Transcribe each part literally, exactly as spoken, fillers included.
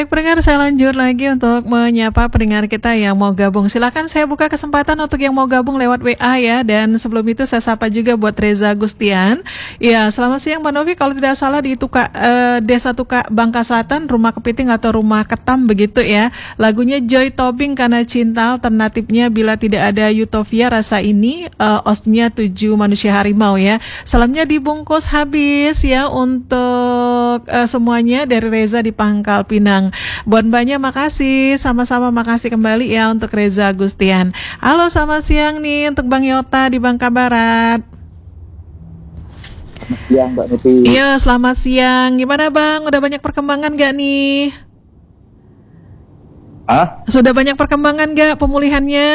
Baik, pendengar, saya lanjut lagi untuk menyapa pendengar kita yang mau gabung. Silakan saya buka kesempatan untuk yang mau gabung lewat W A ya. Dan sebelum itu saya sapa juga buat Reza Gustian. Ya, selamat siang Mbak Novi. Kalau tidak salah di Tuka, eh, Desa Tuka, Bangka Selatan, Rumah Kepiting atau Rumah Ketam begitu ya. Lagunya Joy Tobing, Karena Cinta. Alternatifnya Bila Tidak Ada Utopia Rasa Ini. Eh, Osnya Tujuh Manusia Harimau ya. Salamnya dibungkus habis ya untuk eh, semuanya dari Reza di Pangkal Pinang. Buat Mbaknya makasih, sama-sama makasih kembali ya untuk Reza Gustian. Halo, selamat siang nih untuk Bang Yota di Bangka Barat. Selamat siang Mbak Nuti. Iya, selamat siang. Gimana Bang? Udah banyak perkembangan gak nih? Ah? Sudah banyak perkembangan gak pemulihannya?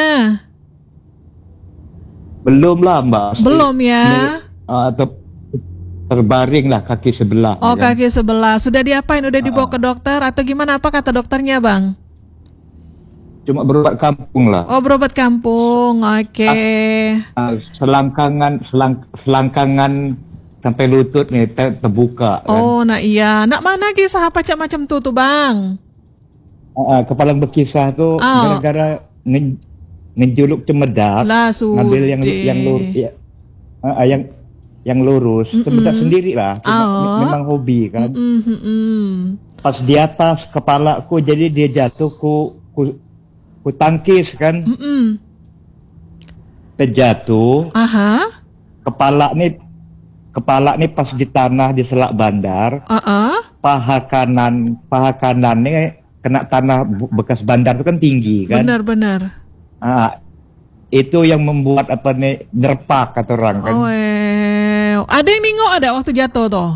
Belum lah Mbak. Belum ya? Uh, atau terbaring lah kaki sebelah. Oh, kan? kaki sebelah. Sudah diapain? Udah dibawa uh. ke dokter atau gimana? Apa kata dokternya Bang? Cuma berobat kampung lah. Oh, berobat kampung. Oke. Okay. Uh, selangkangan, selang, selangkangan sampai lutut nih ter, terbuka. Oh, kan? nah iya. Nak mana kisah apa cak macam tu tu Bang? Uh, uh, kepala berkisah tuh oh. gara-gara nge, ngejuluk cemedak. Lah, ngambil yang yang lurus, ya, uh, yang yang lurus, cemedak sendiri lah. Oh. Memang hobi kan. Mm-mm. Pas di atas kepalaku, jadi dia jatuh ku ku, ku tangkis kan. Mm-mm. Terjatuh. Aha. Kepala nih kepala nih pas di tanah di Selak Bandar. Uh-uh. Paha kanan paha kanan nih kena tanah bekas bandar itu kan tinggi kan. Benar-benar. Ah, itu yang membuat apa nih nyerpak kata orang kan. Oh, eh. Ada yang nengok ada waktu jatuh toh?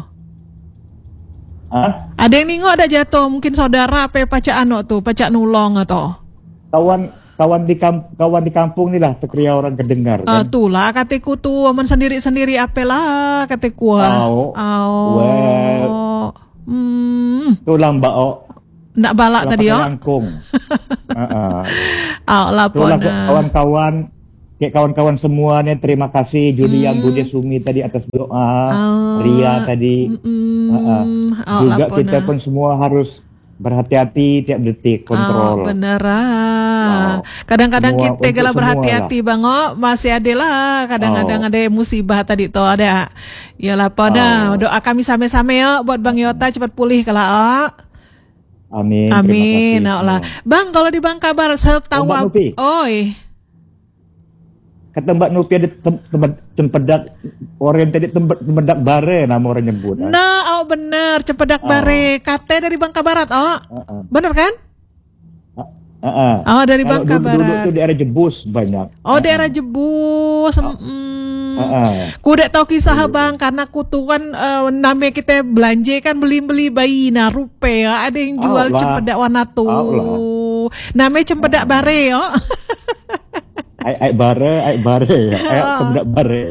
Hah? Ada yang nengok ada jatuh, mungkin saudara apa pacak anu tuh, pacak nulong atau? Kawan kawan di kamp, kawan di kampung nih lah tekria orang kedengar Uh, kan. tuh lah katiku tuh aman sendiri-sendiri apa lah katiku. Oh. Oh. Well. Hmm. Tuh lah Mbak O. Nak balak tadi yo. Langkung. Heeh. Ah, lapor. Kawan-kawan kayak kawan-kawan semuanya terima kasih Julian, hmm. Budi Sumi tadi atas doa, oh. Ria tadi. Mm-mm. Uh-uh. Oh, juga lapona. kita pun semua harus berhati-hati tiap detik kontrol. Oh, bener ah. Kadang-kadang semua, kita gala berhati-hati lah. Bang oh, masih ada lah kadang-kadang oh. ada musibah tadi tuh ada. Ya lapona, oh. doa kami sama-sama ya buat Bang Yota cepat pulih kalau oh. Amin. Amin. Nah, lah. Bang, kalau di Bangka Barat saya tahu oh, apa? Oi. Kata Mbak Nupi ada tempat tempedak orang tadi tempedak bare nama orang nyebut. Nah, oh bener cempedak oh. bare. Kate dari Bangka Barat, oh. Uh-uh. Bener kan? Uh-uh. Oh, dari Kalau Bangka dulu, Barat. Dulu tuh daerah Jebus banyak. Oh, uh-uh. daerah Jebus. Oh. Hmm. Uh-uh. Kuda tahu kisah uh-uh. Bang karena kutu kan uh, namanya kita belanja kan beli-beli bayi nah rupiah ya. Ada yang jual oh, cempedak warna tuh. Oh, namanya cempedak uh-uh. bare, oh. Ai ai bare, ai bare ya. Ai cempedak bare.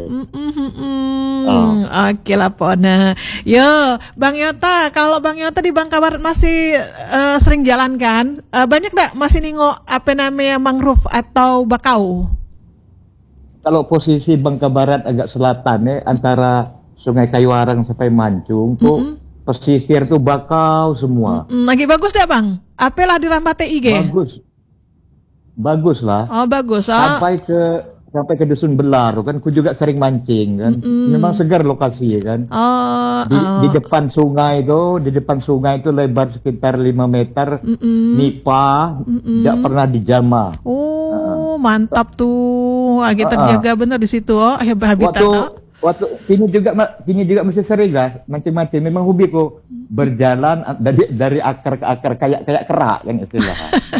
Oh. Oke lah pona. Yo, Bang Yota, kalau Bang Yota di Bangka Barat masih uh, sering jalan kan? Uh, banyak enggak masih nengok apa namanya mangrove atau bakau? Kalau posisi Bangka Barat agak selatan ya, antara Sungai Kayuarang sampai Mancung tuh mm-hmm. pesisir tuh bakau semua. Mm-hmm. Lagi bagus enggak Bang? Apalah di Rambate I G? Bagus. Bagus lah. Oh bagus. Oh. Sampai ke sampai ke Dusun Belar kan, aku juga sering mancing kan. Mm-mm. Memang segar lokasi kan. Oh, di, oh. di depan sungai itu, di depan sungai itu lebar sekitar lima meter. Mm-mm. Nipa, tidak pernah dijamah. Oh, uh. mantap tuh. Ah, kita uh-uh. jaga benar di situ. Oh, habitat. Waktu, waktu ini juga ini juga masih sering lah macam-macam. Memang hobiku berjalan dari dari akar ke akar kayak kayak kerak kan istilah.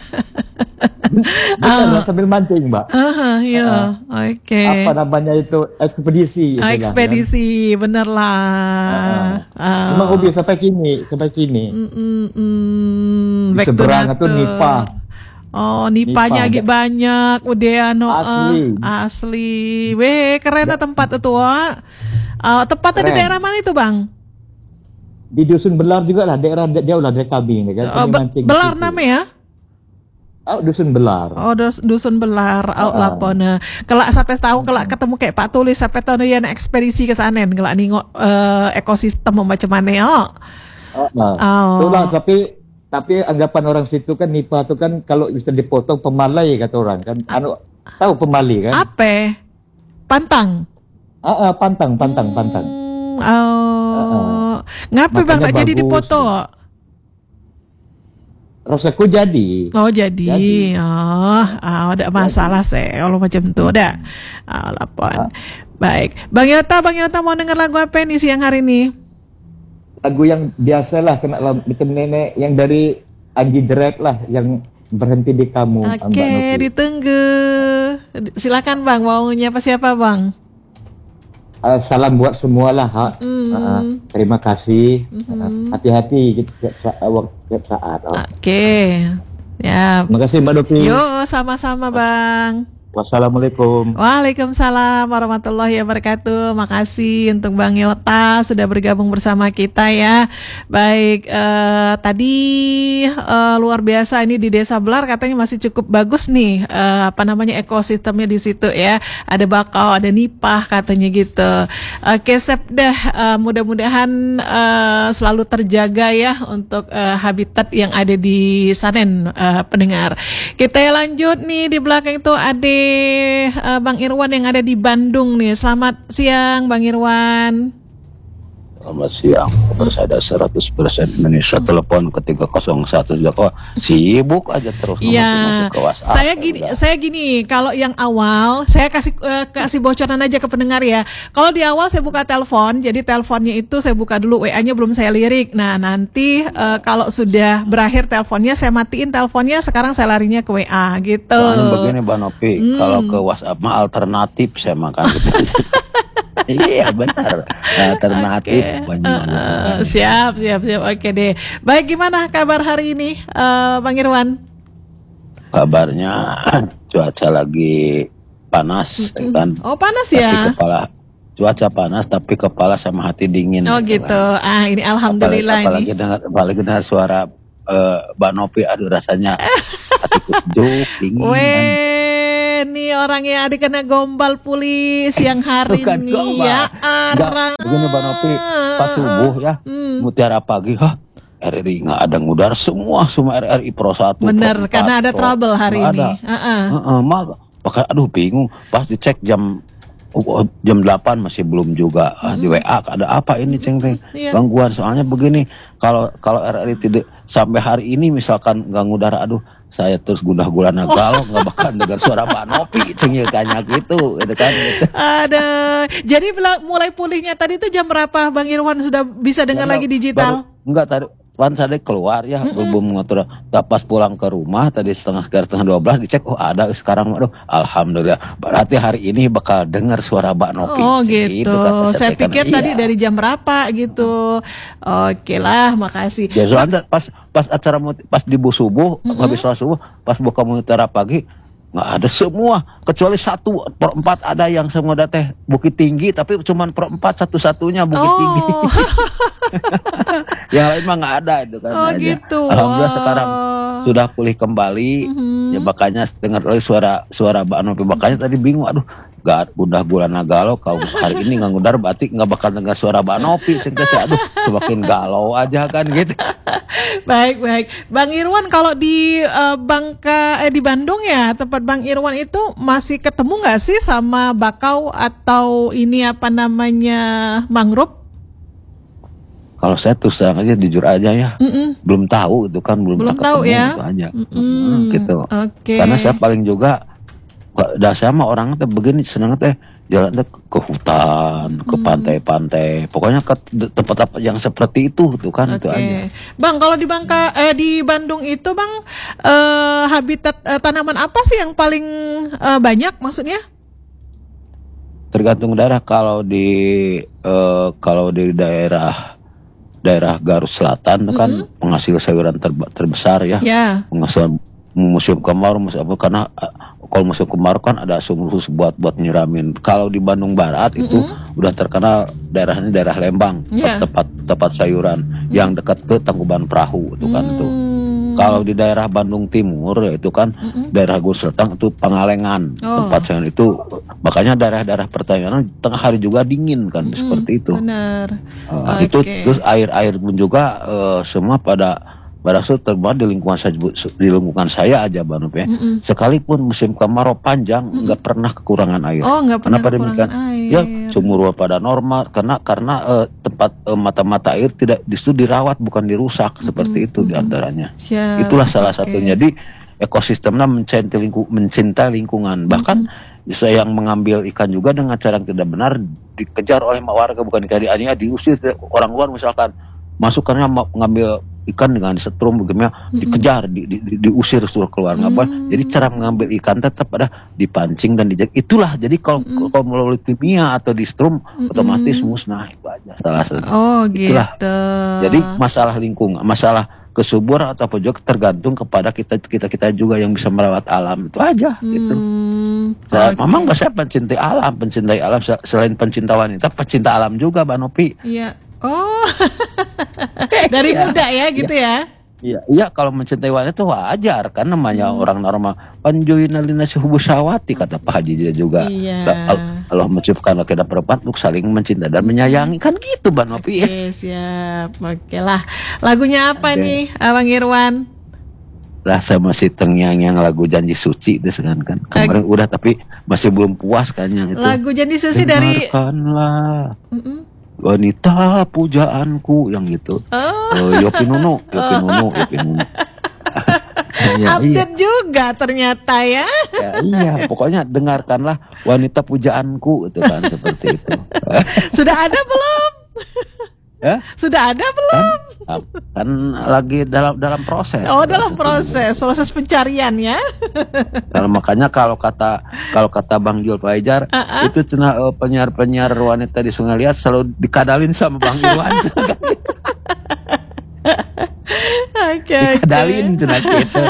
Bukan uh, sambil mancing Mbak. Uh, iya, uh, oke. Okay. Apa namanya itu ekspedisi. Uh, ekspedisi, kan? Bener lah. Uh, uh. Memang hobi sampai kini, sampai kini. Mm, mm, mm. Di seberang itu Nipa. Oh, nipanya agak banyak. Udah no asli. Uh, asli. Weh, keren ya. Tempat itu, Wak. Uh, tempatnya di daerah mana itu, Bang? Di Dusun Belar juga lah, daerah jauh lah dari kami kan. Uh, be- Belar namanya? Oh, Dusun Belar. Oh, dus, Dusun Belar. Oh, uh-uh. lapona. Kalau sampai tahu kalau ketemu kayak Pak Tulis sampai tahu dia ekspedisi ke sana kalau nengok uh, ekosistem macam mana ya. Uh, nah. Oh. Itulah tapi tapi anggapan orang situ kan nipa tuh kan kalau bisa dipotong pemalai kata orang kan. Anu tahu pemali kan? Apa? Pantang. Ah, ah, pantang, pantang, pantang. Hmm, oh. Ah, ah. Ngapa bang Makanya nggak jadi bagus. dipoto? Rasaku jadi. Oh jadi, Jadi. oh, ah, ada masalah sih, kalau macam itu udah, ah, lapor. Baik, Bang Yota, Bang Yota mau denger lagu apa nih siang hari ini? Lagu yang biasa lah kena lam- macam nenek yang dari Anji Dread lah yang berhenti di kamu. Mbak Oke, Novi. ditunggu. Silakan Bang, mau nyapa siapa Bang? Ah, salam buat semua lah. Ha. Mm. Ah, ah. Terima kasih. Mhm. Ah, hati-hati tiap saat. Tiap saat. Oh. Oke, ya. Terima kasih Mbak Novi. Yuk, sama-sama Bang. Wassalamualaikum. Waalaikumsalam warahmatullahi wabarakatuh. Makasih untuk Bang Yota sudah bergabung bersama kita ya. Baik, eh, tadi eh, luar biasa ini di Desa Belar katanya masih cukup bagus nih eh, apa namanya ekosistemnya di situ ya. Ada bakau, ada nipah katanya gitu. Oke, Sep dah eh, mudah-mudahan eh, selalu terjaga ya untuk eh, habitat yang ada di Sanen eh, pendengar. Kita lanjut nih di belakang itu ada uh, Bang Irwan yang ada di Bandung nih. Selamat siang Bang Irwan. Selamat siang, bersada seratus persen Indonesia. Telepon ke tiga nol satu Joko sibuk aja terus Iya, masuk ke WhatsApp. saya gini, Udah. saya gini. Kalau yang awal, saya kasih eh, kasih bocoran aja ke pendengar ya. Kalau di awal saya buka telepon, jadi teleponnya itu saya buka dulu, W A-nya belum saya lirik. Nah nanti eh, kalau sudah berakhir teleponnya, saya matiin teleponnya. Sekarang saya larinya ke W A gitu. Soalnya begini Mbak Novi, Hmm. kalau ke WhatsApp mah alternatif saya makan gitu. Iya benar, alternatif Oke. banyak. Eh, siap, siap, siap. Oke deh. Baik, gimana kabar hari ini, eh, Bang Irwan? Kabarnya cuaca lagi panas, ya kan? Oh panas Tapi ya? kepala cuaca panas, tapi kepala sama hati dingin. Oh gitu gitu. kan. Ah ini alhamdulillah apalagi, ini. apalagi dengar apalagi dengar suara eh, Mbak Novi, aduh rasanya hatiku sejuk dingin. kan. Weh, nih orang yang ada kena gombal pulis yang hari Bukan ini gombal. ya. Enggak, Arang. begini Mbak Novi, pas subuh ya, Hmm. mutiara pagi, hah, R R I nggak ada ngudar semua, semua R R I Pro satu. Bener, Pro empat, karena ada Pro- trouble hari nggak ini. ada. Heeh. Heeh, mak, pakai aduh bingung, pas dicek jam oh, jam delapan masih belum juga. Ah, di W A ada apa ini ceng ceng Iya. gangguan, soalnya begini, kalau kalau R R I tidak sampai hari ini misalkan nggak ngudar, aduh saya terus gundah gulana galau nggak bakal dengar suara Mbak Novi ceng ya, tanya gitu gitu kan gitu. Ada. Jadi bela- mulai pulihnya tadi itu jam berapa Bang Irwan sudah bisa dengar Karena lagi digital? baru- enggak tadi pan saya keluar ya, belum ngatur. Tak pas pulang ke rumah tadi setengah sekitar setengah dua belas dicek, oh ada sekarang, aduh alhamdulillah, berarti hari ini bakal dengar suara Mbak Novi. Oh gitu. kata Saya kan, pikir iya. tadi dari jam berapa gitu. Oke lah, makasih. Ya soalnya pas pas acara mut- pas di bu subuh, habis sholat subuh, pas buka mutiara pagi nggak ada semua, kecuali satu per empat ada yang semua teh Bukit Tinggi, tapi cuman per empat satu-satunya Bukit Tinggi. Oh. Yang lain mah nggak ada itu kan. Oh aja. gitu. Alhamdulillah Wah. sekarang sudah pulih kembali. Mhm. Ya makanya dengar lagi suara suara Mbak Novi, makanya tadi bingung, aduh gak udah gulana galau, kau hari ini nggak ngudar berarti nggak bakal dengar suara Mbak Novi. Saya aduh semakin galau aja kan gitu. Baik, baik. Bang Irwan kalau di eh, Bangka eh, di Bandung ya, tempat Bang Irwan itu masih ketemu nggak sih sama bakau atau ini apa namanya mangrove? Kalau saya terus terang aja jujur aja ya, Mm-mm. belum tahu itu kan, belum, Belum pernah tahu ketemu, ya? itu aja. Mm-mm. Hmm, gitu. Oke. Karena saya paling juga, dah saya mah orang teh begini seneng teh jalan teh ke hutan, ke pantai-pantai, pokoknya ke tempat-tempat yang seperti itu tuh kan, itu Oke. aja. Bang, kalau di Bangka eh di Bandung itu Bang eh, habitat eh, tanaman apa sih yang paling eh, banyak maksudnya? Tergantung daerah. Kalau di eh, kalau di daerah daerah Garut Selatan itu kan penghasil sayuran terba- terbesar ya. Ya. Penghasil musim kemarau, musim apa, karena eh, kalau musim kemarau kan ada sumur khusus buat buat nyiramin. Kalau di Bandung Barat itu udah terkenal daerahnya daerah Lembang, Iya. tempat tempat sayuran yang dekat ke Tangkuban Perahu itu kan tuh. Hmm. Kalau di daerah Bandung Timur ya itu kan daerah Garut Selatan itu Pangalengan, Oh. tempat sayuran itu, makanya daerah-daerah pertanian tengah hari juga dingin kan, seperti itu. Benar. Uh, Oke. Itu terus air-air pun juga eh, semua pada Barangkali terbuat di lingkungan saya, di lingkungan saya aja Mbak Novi. Mm-mm. Sekalipun musim kemarau panjang nggak pernah kekurangan air. Oh, nggak pernah Kenapa kekurangan demikian? air. Ya, sumur pada normal karena karena eh, tempat eh, mata-mata air tidak justru dirawat bukan dirusak seperti itu diantaranya. Siap. Itulah salah Oke. satunya. Jadi ekosistemnya mencintai, lingku, mencintai lingkungan. Bahkan saya yang mengambil ikan juga dengan cara yang tidak benar dikejar oleh warga, bukan dianiaya, diusir orang luar misalkan masukkannya mau ngambil ikan dengan setrum bagaimana dikejar di, di, di- diusir suruh keluar nggak boleh. Jadi cara mengambil ikan tetap ada dipancing dan dijaga. Itulah jadi kalau kalau melalui kimia atau di strum otomatis musnah itu aja salah satu. Oh, Itulah. gitu. Jadi masalah lingkungan, masalah kesuburan atau pojok tergantung kepada kita kita kita juga yang bisa merawat alam itu aja gitu. Hmm, Saya, oke. memang saya pencintai alam, pencintai alam sel- selain pencinta wanita, pencinta alam juga, Mbak Nopi. Iya. Oh. Dari Iya. muda ya gitu ya. Iya, iya kalau mencintai wanita itu wajar kan namanya orang normal. Panjuina lina suhubusawati kata Pak Haji dia juga. Iya. Kalau Allah menciptakan laki dan perempuan untuk saling mencinta dan menyayangi kan gitu, Mbak Nopi. Oke, siap. Oke lah. Lagunya apa Oke. nih, Abang Irwan? Rasa masih terngiang-ngiang lagu Janji Suci itu kan kan kemarin udah tapi masih belum puas kan yang itu. Lagu Janji Suci dari Dengarkanlah Mm-mm. wanita pujaanku yang gitu. Oh, Oh, Yopi Nunu, Yopi Nunu, Yopi Nunu. Ya, iya. update juga ternyata ya. Ya, iya, pokoknya dengarkanlah wanita pujaanku itu kan seperti itu. Sudah ada belum? Ya, Sudah ada belum? kan, kan lagi dalam dalam proses. Oh, dalam proses, proses pencarian ya. Kalau makanya kalau kata kalau kata Bang Jul Fajar Uh-uh. itu cina eh, penyiar-penyiar wanita di Sungai Liat selalu dikadalin sama Bang Irwan. Oke, oke. Dikadalin cina gitu.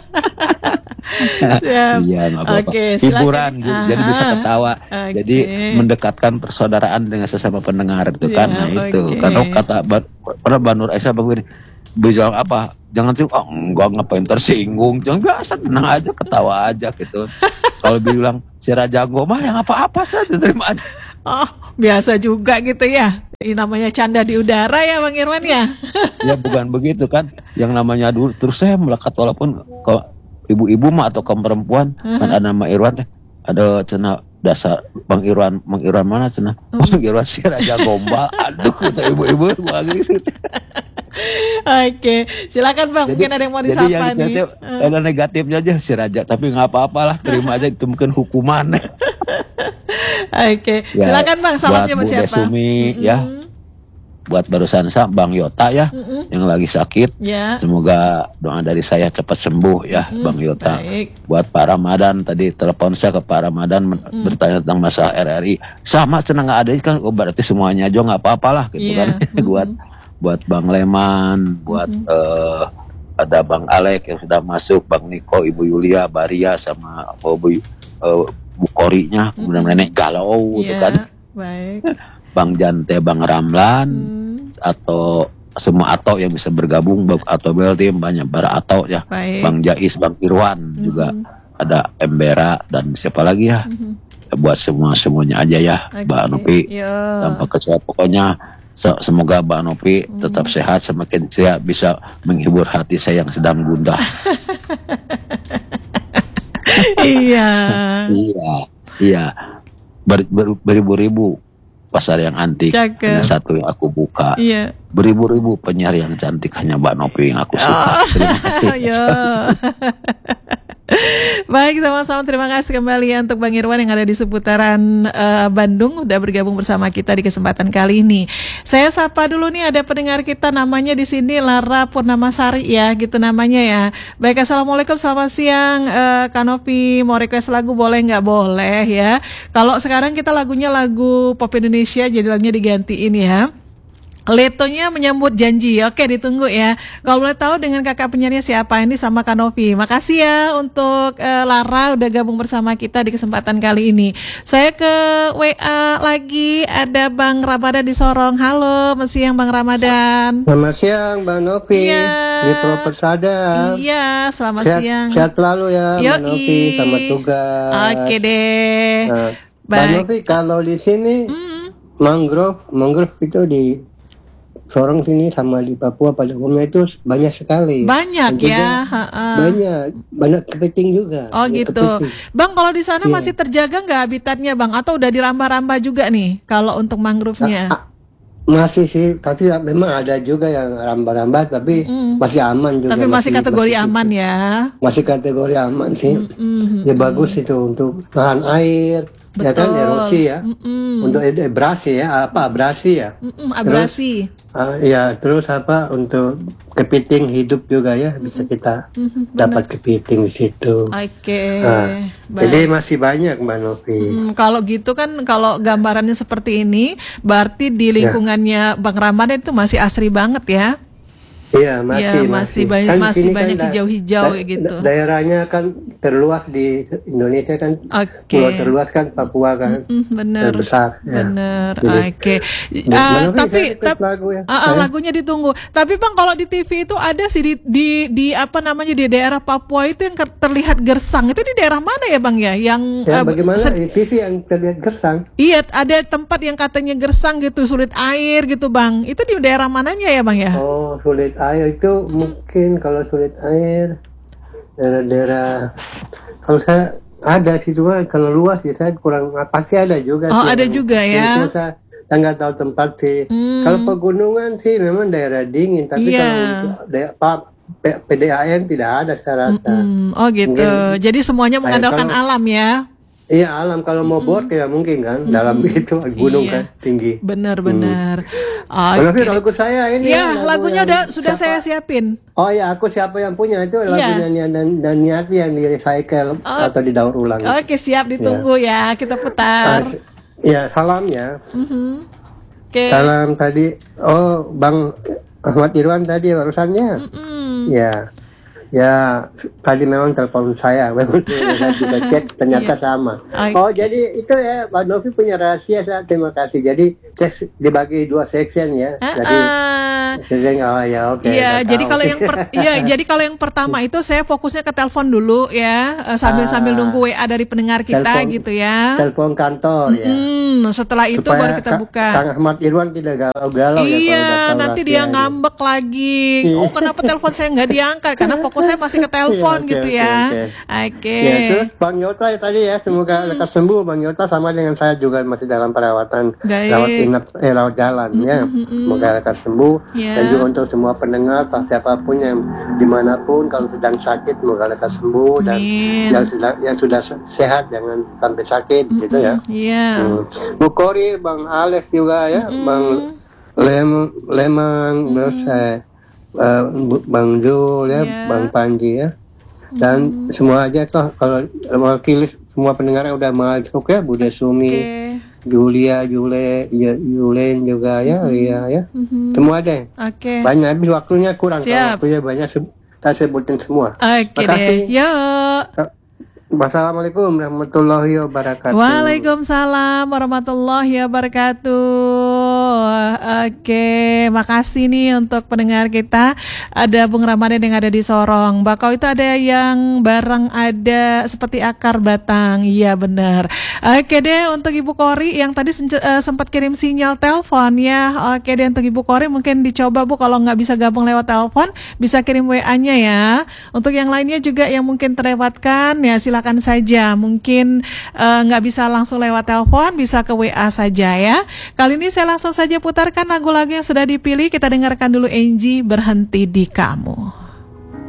Siap. Iya, nggak apa-apa. Oke, silakan. Hiburan gitu, jadi bisa Aha. ketawa. Oke. Jadi mendekatkan persaudaraan dengan sesama pendengar itu kan. Iya, Nah, itu. oke. Karena kata Ba- pernah Mbak Nur Aisyah begini, bilang apa? Jangan tuh, oh, enggak ngapain tersinggung. Jangan biasa tenang aja, ketawa aja gitu. Kalau bilang si Raja Goma yang apa-apa saja terima aja. Oh, biasa juga gitu ya. Ini namanya canda di udara ya, Bang Irwan ya. Ya bukan begitu kan. Yang namanya dulu terus saya melekat walaupun kalau ibu-ibu mah atau kaum perempuan kan ada nama Irwan teh. Ada cena dasar Bang Irwan, Bang Irwan mana cena? Bang Irwan si Raja Gombal. Aduh kata ibu-ibu lagi gitu. Oke, silakan Bang. Mungkin ada yang mau disapa jadi yang nih. negatif, ada negatifnya aja si Raja, tapi nggak apa-apalah, terima aja itu mungkin hukuman. Oke, Ya, silakan Bang. Salamnya buat buat Bu siapa? Desumi, ya. Mm-mm. Buat barusan sa Bang Yota ya, Mm-mm. yang lagi sakit. Ya. Semoga doa dari saya cepat sembuh ya, Mm, Bang Yota. baik. Buat Pak Ramadan tadi telepon saya ke Pak Ramadan men- bertanya tentang masalah R R I. Sama cina nggak ada kan, oh, berarti semuanya aja nggak apa-apalah gitu Iya. kan. buat buat Bang Leman, buat eh, ada Bang Alek yang sudah masuk, Bang Niko, Ibu Yulia, Baria sama oh, Bu, eh, Bu Korinya, kemudian Nenek Galau gitu Iya, kan. baik. Bang Jante, Bang Ramlan, Hmm, atau semua atau yang bisa bergabung, Bang Atau Beltim banyak para atau ya, baik. Bang Jais, Bang Irwan juga ada Embera dan siapa lagi ya, ya buat semua semuanya aja ya, Oke, Mbak Nopi yo. tanpa kecuali pokoknya se- semoga Mbak Nopi tetap sehat, semakin saya bisa menghibur hati saya yang sedang gundah. Iya. Iya, iya. Ber- ber- beribu-ribu pasar yang antik, Cakep. hanya satu yang aku buka. Iya. Beribu-ribu penyiar yang cantik, hanya Mbak Nopi yang aku suka. Terima kasih. Yo. Baik, sama-sama terima kasih kembali ya untuk Bang Irwan yang ada di seputaran eh, Bandung udah bergabung bersama kita di kesempatan kali ini. Saya sapa dulu nih, ada pendengar kita namanya di sini Lara Purnamasari ya, gitu namanya ya. Baik, assalamualaikum, selamat siang eh, Kanopi, mau request lagu boleh nggak? Boleh ya. Kalau sekarang kita lagunya lagu pop Indonesia, jadi lagunya digantiin ya. Letonya menyambut janji. Oke, ditunggu ya. Kalau boleh tahu dengan kakak penyanyi siapa ini sama Kanopi. Makasih ya untuk eh, Lara udah gabung bersama kita di kesempatan kali ini. Saya ke W A lagi, ada Bang Ramadan di Sorong. Halo, siang Bang Ramadan. Selamat siang, Bang Nopi. Iya. Di Purwokerto. Iya, selamat Sehat, siang. sehat selalu ya, Yoi. Bang Nopi. Selamat tugas. Oke deh. Nah, Bang Baik. Nopi, kalau di sini Hmm. mangrove, mangrove itu di Sorong sini sama di Papua pada umumnya itu banyak sekali. Banyak Dan juga ya. Ha-ha. Banyak, banyak kepiting juga. Oh Ya, gitu. kepiting. Bang, kalau di sana Iya. masih terjaga nggak habitatnya Bang? Atau udah dirambah-rambah juga nih kalau untuk mangrove-nya? Ah, Masih sih, tapi ya memang ada juga yang rambah-rambah, tapi Mm. masih aman juga. Tapi masih kategori masih- aman ya. Masih kategori aman sih. Mm-mm. Ya bagus itu untuk tahan air, ya kan Betul. erosi ya. Mm-mm. Untuk ed- abrasi ya, apa abrasi ya. Mm-mm, abrasi. Ah, ya terus apa untuk kepiting hidup juga ya, bisa kita Mhm, dapat kepiting di situ. Oke. Ah, Baik. Jadi masih banyak Mbak Novi. Mm, kalau gitu kan, kalau gambarannya seperti ini, berarti di Ya. lingkungannya Bang Ramadan itu masih asri banget ya? Iya masih Ya, masih banyak- Kan masih sini kan banyak da- hijau-hijau da- gitu. da- daerahnya kan terluas di Indonesia kan. Oke. Pulau terluas kan Papua kan. Mm, bener, Terbesar. ya. bener. Jadi, Oke. Bu, Ah, Mbak Novi, tapi saya request tap- lagu ya. ah, ah, Eh? lagunya ditunggu. Tapi Bang, kalau di T V itu ada sih di, di di apa namanya di daerah Papua itu yang ke- terlihat gersang. Itu di daerah mana ya Bang ya? Yang Ya, eh, bagaimana sed- di T V yang terlihat gersang? Iya, ada tempat yang katanya gersang gitu, sulit air gitu Bang. Itu di daerah mananya ya Bang ya? Oh, sulit air itu mungkin kalau sulit air daerah-daerah, kalau saya ada sih cuma kalau luas ya saya kurang, pasti ada juga. Oh, sih ada yang- juga yang ya. cuma saya, saya nggak tahu tempat sih. Hmm. Kalau pegunungan sih memang daerah dingin, tapi Iya. kalau untuk daerah P- P- P D A M tidak ada saya rasa. Mm, oh gitu. Mungkin- Jadi semuanya mengandalkan kalau- alam ya. Iya alam, kalau mau bor tidak mungkin kan, dalam itu gunung Iya. kan tinggi. Benar-benar. Tapi Oke. lagu saya ini. Ya, lagu lagunya yang udah sudah siapa- saya siapin. Oh ya, aku siapa yang punya itu Iya. lagunya Nia dan dan Niati yang di recycle Oh. atau didaur ulang. Oke, siap ditunggu ya. Kita Ah, putar. ya salamnya. Mhm. Oke. Salam tadi. Oh, Bang Ahmad Irwan tadi barusannya. Mm-mm. Ya. Ya, tadi memang telepon saya, memang saya juga cek ternyata Iya. sama. Oke. Oh, jadi itu ya, Pak Novi punya rahasia, saya terima kasih. Jadi cek dibagi dua section ya. Ah, Jadi ah. sering oh ya oke. Iya, udah jadi tahu. kalau yang per, iya, jadi kalau yang pertama itu saya fokusnya ke telepon dulu ya, eh, sambil sambil Ah. nunggu W A dari pendengar kita Telepon- gitu ya. telepon kantor ya. Hmm, setelah itu Supaya baru kita Ka- buka. Kang Ahmad Irwan tidak galau-galau ya kalau Iya, udah tahu nanti dia rahasianya. ngambek lagi. Oh, kenapa telepon saya nggak diangkat? Karena fokus saya masih ke telepon Iya, oke, gitu oke, ya. oke. Oke. Ya, terus Bang Yota ya tadi ya, semoga lekas sembuh. Bang Yota sama dengan saya juga masih dalam perawatan, Baik. rawat inap, eh rawat jalan ya. Semoga lekas sembuh. Ya. Dan juga untuk semua pendengar, pak siapapun yang dimanapun kalau sedang sakit, semoga lekas sembuh. Dan Amin. yang sudah yang sudah sehat jangan sampai sakit gitu ya. Iya. Hmm. Bu Kori, Bang Alex juga ya, Bang Lem Lemang, terus eh, eh, Bu- Bang Jul ya, Iya. Bang Panji ya, dan semua aja toh kalau mewakili semua pendengar yang udah masuk ya, Bude Sumi, Oke. Julia, Jule, ya, Yulen juga ya, Ria ya, Mhm. semua deh. Oke. Banyak, habis waktunya kurang, Siap. kalau waktunya banyak se- kita sebutin semua. Oke Makasih. deh. Yuk. Wassalamualaikum warahmatullahi wabarakatuh. Waalaikumsalam warahmatullahi wabarakatuh. Oke, makasih nih untuk pendengar kita. Ada Bung Ramadan yang ada di Sorong. Bakau itu ada yang barang ada seperti akar batang. Iya benar. Oke deh, untuk Ibu Kori yang tadi sen- eh, sempat kirim sinyal telepon ya. Oke deh, untuk Ibu Kori mungkin dicoba Bu, kalau nggak bisa gabung lewat telepon, bisa kirim W A-nya ya. Untuk yang lainnya juga yang mungkin terlewatkan ya silakan saja. Mungkin eh, nggak bisa langsung lewat telepon, bisa ke W A saja ya. Kali ini saya langsung saja putarkan lagu-lagu yang sudah dipilih. Kita dengarkan dulu Angie, Berhenti di Kamu.